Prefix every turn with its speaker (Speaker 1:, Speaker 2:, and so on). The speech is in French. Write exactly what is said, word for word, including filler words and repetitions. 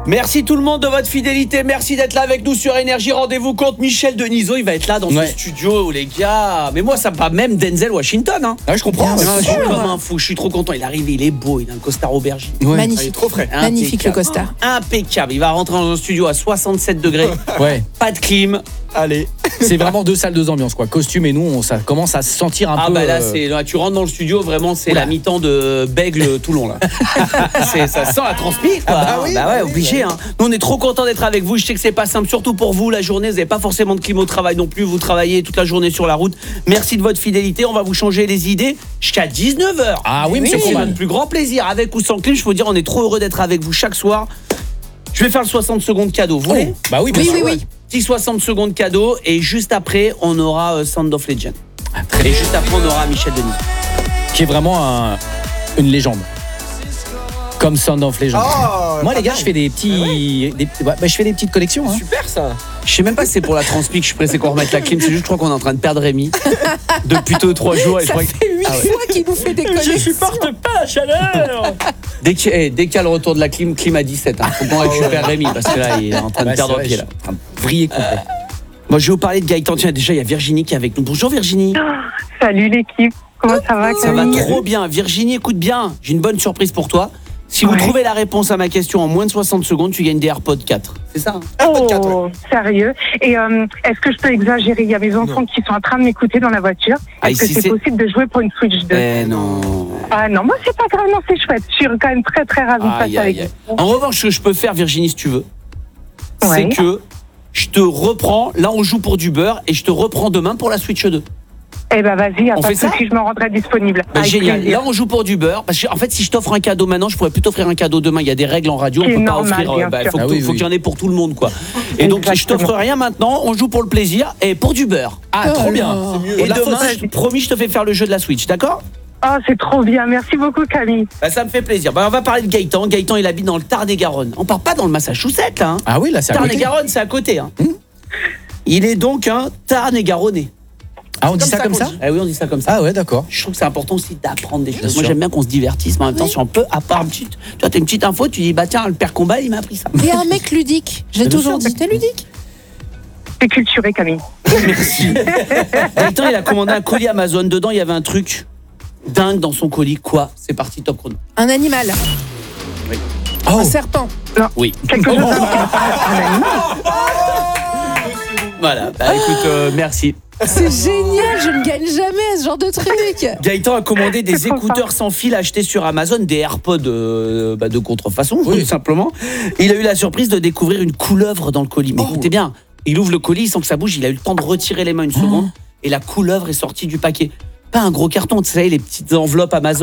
Speaker 1: Merci tout le monde de votre fidélité, merci d'être là avec nous sur Énergie. Rendez-vous compte, Michel Denisot, il va être là dans
Speaker 2: ouais.
Speaker 1: ce studio, les gars. Mais moi, ça me va même Denzel Washington. Hein.
Speaker 2: Ah, je comprends.
Speaker 1: Ah, je suis comme un fou, je suis trop content. Il est arrivé, il est beau, il a un costard aubergine.
Speaker 2: Ouais.
Speaker 3: Magnifique.
Speaker 1: Il est trop frais.
Speaker 3: Magnifique le costard.
Speaker 1: Impeccable. Il va rentrer dans un studio à soixante-sept degrés.
Speaker 2: Ouais.
Speaker 1: Pas de clim.
Speaker 2: Allez. C'est vraiment deux salles, deux ambiances, quoi. Costume et nous, on, ça commence à se sentir un
Speaker 1: ah
Speaker 2: peu.
Speaker 1: Ah bah là,
Speaker 2: euh...
Speaker 1: c'est, là, tu rentres dans le studio, vraiment, c'est
Speaker 2: Oula.
Speaker 1: la mi-temps de Bègle Toulon là. c'est, ça sent la transpi, quoi.
Speaker 2: Ah bah oui,
Speaker 1: bah ouais,
Speaker 2: oui,
Speaker 1: obligé. Hein. Nous, on est trop contents d'être avec vous. Je sais que c'est pas simple, surtout pour vous. La journée, vous n'avez pas forcément de clim au travail non plus. Vous travaillez toute la journée sur la route. Merci de votre fidélité. On va vous changer les idées jusqu'à dix-neuf heures.
Speaker 2: Ah oui, monsieur
Speaker 1: c'est
Speaker 2: Coman.
Speaker 1: le plus grand plaisir. Avec ou sans clim, je peux vous dire, on est trop heureux d'être avec vous chaque soir. Je vais faire le soixante secondes cadeau. Vous voulez ?
Speaker 2: Bah oui, bien
Speaker 3: Oui,
Speaker 2: sûr.
Speaker 3: oui, oui.
Speaker 1: Petit soixante secondes cadeau. Et juste après, on aura euh, Sound of Legend.
Speaker 2: Ah, très
Speaker 1: Et
Speaker 2: bien.
Speaker 1: juste après, on aura Michel Denisot.
Speaker 2: Qui est vraiment un, une légende. Comme Sound of Legend.
Speaker 4: Oh,
Speaker 2: Moi,
Speaker 4: pas
Speaker 2: les gars,
Speaker 4: mal.
Speaker 2: je fais des petits, des, ouais, bah, je fais des petites collections. Hein.
Speaker 4: Super ça.
Speaker 1: Je sais même pas si c'est pour la transpi que je suis pressé qu'on remette la clim. C'est juste, je crois qu'on est en train de perdre Rémi depuis deux trois jours. Et je
Speaker 3: Ça
Speaker 1: crois
Speaker 3: fait huit
Speaker 1: Ah ouais.
Speaker 3: fois qu'il nous fait des collections.
Speaker 1: pas la chaleur. Dès qu'il eh, dès qu'il y a le retour de la clim, clim à dix-sept. Hein. Faut qu'on récupère Rémi parce que là, il est en train de
Speaker 2: Ouais,
Speaker 1: perdre
Speaker 2: c'est vrai,
Speaker 1: pied
Speaker 2: je
Speaker 1: là.
Speaker 2: suis en train de vriller complet.
Speaker 1: Moi, je vais vous parler de Gaëtan. Tiens, déjà, il y a Virginie qui est avec nous. Bonjour Virginie.
Speaker 5: Salut l'équipe, comment ça va
Speaker 1: Ça va
Speaker 5: Camille?
Speaker 1: trop bien. Virginie, écoute bien. J'ai une bonne surprise pour toi. Si vous
Speaker 5: Ouais.
Speaker 1: trouvez la réponse à ma question en moins de soixante secondes, tu gagnes des AirPods quatre. C'est ça hein?
Speaker 5: Oh,
Speaker 4: quatre, ouais.
Speaker 5: sérieux. Et euh, est-ce que je peux exagérer? Il y a mes enfants qui sont en train de m'écouter dans la voiture.
Speaker 1: Ah,
Speaker 5: Est-ce que
Speaker 1: ici,
Speaker 5: c'est
Speaker 1: c'est-
Speaker 5: possible de jouer pour une Switch deux?
Speaker 1: Eh non.
Speaker 5: Ah non, moi c'est pas grave, non, c'est chouette. Je suis quand même très très ravie de
Speaker 1: Aïe,
Speaker 5: passer avec
Speaker 1: aïe, aïe.
Speaker 5: vous.
Speaker 1: En revanche, ce que je peux faire, Virginie, si tu veux, c'est
Speaker 5: Ouais.
Speaker 1: que je te reprends. Là, on joue pour du beurre et je te reprends demain pour la Switch deux.
Speaker 5: Eh ben vas-y, à
Speaker 1: On
Speaker 5: pas
Speaker 1: fait
Speaker 5: de
Speaker 1: ça
Speaker 5: souci, je me rendrai disponible.
Speaker 1: Bah,
Speaker 5: Avec
Speaker 1: génial.
Speaker 5: plaisir.
Speaker 1: Là, on joue pour du beurre. Parce que, en fait, si je t'offre un cadeau maintenant, je pourrais plus t'offrir un cadeau demain. Il y a des règles en radio. On
Speaker 5: C'est
Speaker 1: peut pas
Speaker 5: normal,
Speaker 1: offrir.
Speaker 5: bien
Speaker 1: bah,
Speaker 5: sûr.
Speaker 1: faut,
Speaker 2: Ah
Speaker 1: que-
Speaker 2: oui,
Speaker 1: faut
Speaker 2: oui.
Speaker 1: qu'il y en ait pour tout le monde, quoi. Et donc, si je t'offre
Speaker 5: Exactement.
Speaker 1: rien maintenant, on joue pour le plaisir et pour du beurre.
Speaker 2: Ah, trop bien.
Speaker 4: C'est mieux.
Speaker 1: Et
Speaker 2: la
Speaker 1: demain,
Speaker 2: fausse.
Speaker 1: je- promis, je te fais faire le jeu de la Switch, d'accord?
Speaker 5: Oh, c'est trop bien. Merci beaucoup Camille.
Speaker 1: Bah, ça me fait plaisir. Bah, on va parler de Gaëtan. Gaëtan, il habite dans le Tarn-et-Garonne. On part pas dans le Massachusetts, là. Hein.
Speaker 2: Ah oui, là, c'est à côté.
Speaker 1: Tarn-et-Garonne, c'est à côté. Hein. Il est donc un Tarn-et-Garonnais.
Speaker 2: Ah, on dit
Speaker 4: Comme
Speaker 2: ça
Speaker 4: ça
Speaker 2: comme
Speaker 4: qu'on
Speaker 2: ça
Speaker 4: dit.
Speaker 1: Ah oui, on dit ça comme ça.
Speaker 2: Ah ouais, d'accord.
Speaker 1: Je trouve que c'est important aussi d'apprendre des choses. Moi,
Speaker 2: sûr.
Speaker 1: j'aime bien qu'on se divertisse, mais en même temps, si on peut, à part une petite. Tu vois, t'as une petite info, tu dis, bah tiens, le père Combat, il m'a appris ça.
Speaker 3: Et un mec ludique. J'ai
Speaker 1: Bien
Speaker 3: toujours
Speaker 1: sûr.
Speaker 3: dit, t'es ludique.
Speaker 5: T'es culturé Camille.
Speaker 1: Merci. Gaëtan, il a commandé un colis Amazon. Dedans, il y avait un truc dingue dans son colis. Quoi? C'est parti, top chrono.
Speaker 3: Un animal.
Speaker 2: Oh,
Speaker 3: Un serpent.
Speaker 1: Oui.
Speaker 5: Quelque chose avec un animal.
Speaker 1: Voilà. Bah écoute, euh, merci.
Speaker 3: C'est génial, je ne gagne jamais ce genre de truc.
Speaker 1: Gaëtan a commandé des
Speaker 5: C'est trop
Speaker 1: écouteurs sans fil achetés sur Amazon, des AirPods euh, bah, de contrefaçon,
Speaker 2: Oui.
Speaker 1: tout simplement. Et il a eu la surprise de découvrir une couleuvre dans le colis. Mais écoutez bien, il ouvre le colis sans que ça bouge. Il a eu le temps de retirer les mains une seconde et la couleuvre est sortie du paquet. Pas un gros carton, tu sais, les petites enveloppes Amazon.